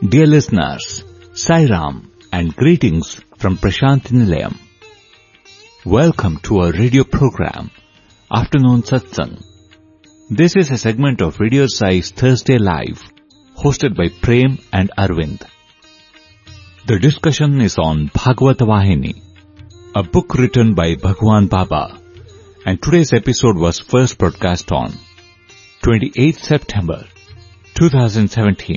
Dear listeners, Sai Ram and greetings from Prashanthi Nilayam. Welcome to our radio program, Afternoon Satsang. This is a segment of Radio Sai's Thursday Live, hosted by Prem and Arvind. The discussion is on Bhagavata Vahini, a book written by Bhagwan Baba, and today's episode was first broadcast on 28th September 2017.